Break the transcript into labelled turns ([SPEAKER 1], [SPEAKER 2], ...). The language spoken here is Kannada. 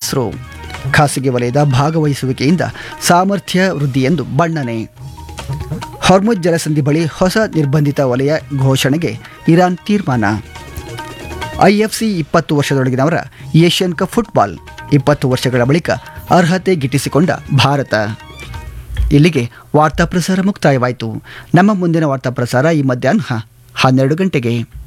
[SPEAKER 1] ಇಸ್ರೋ. ಖಾಸಗಿ ವಲಯದ ಭಾಗವಹಿಸುವಿಕೆಯಿಂದ ಸಾಮರ್ಥ್ಯ ವೃದ್ಧಿ ಎಂದು ಬಣ್ಣನೆ. ಹಾರ್ಮುಜ್ ಜಲಸಂಧಿ ಬಳಿ ಹೊಸ ನಿರ್ಬಂಧಿತ ವಲಯ ಘೋಷಣೆಗೆ ಇರಾನ್ ತೀರ್ಮಾನ. ಐಎಫ್ಸಿ 20 ವರ್ಷದೊಳಗಿನವರ ಏಷ್ಯನ್ ಕಪ್ ಫುಟ್ಬಾಲ್ 20 ವರ್ಷಗಳ ಬಳಿಕ ಅರ್ಹತೆ ಗಿಟ್ಟಿಸಿಕೊಂಡ ಭಾರತ. ಇಲ್ಲಿಗೆ ವಾರ್ತಾ ಪ್ರಸಾರ ಮುಕ್ತಾಯವಾಯಿತು. ನಮ್ಮ ಮುಂದಿನ ವಾರ್ತಾ ಪ್ರಸಾರ ಈ ಮಧ್ಯಾಹ್ನ 12 ಗಂಟೆಗೆ.